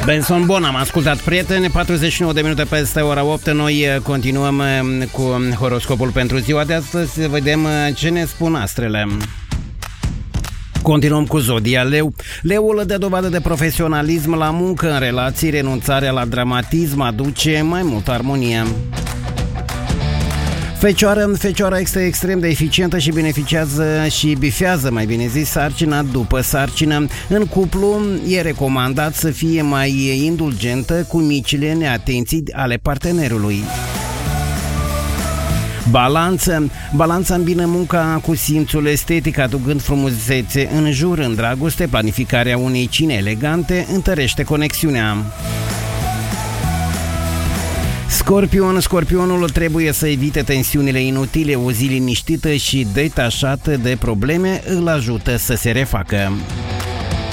Benson Bon, am ascultat, prieteni, 49 de minute peste ora 8. Noi continuăm cu horoscopul pentru ziua de astăzi. Să vedem ce ne spun astrele. Continuăm cu zodia Leu. Leul dă dovadă de profesionalism la muncă, în relații, renunțarea la dramatism aduce mai multă armonie. Fecioara este extrem de eficientă și beneficiază și bifează, mai bine zis, sarcina după sarcină. În cuplu e recomandat să fie mai indulgentă cu micile neatenții ale partenerului. Balanța îmbină munca cu simțul estetic, aducând frumusețe în jur, în dragoste. Planificarea unei cine elegante întărește conexiunea. Scorpionul trebuie să evite tensiunile inutile. O zi liniștită și detașată de probleme îl ajută să se refacă.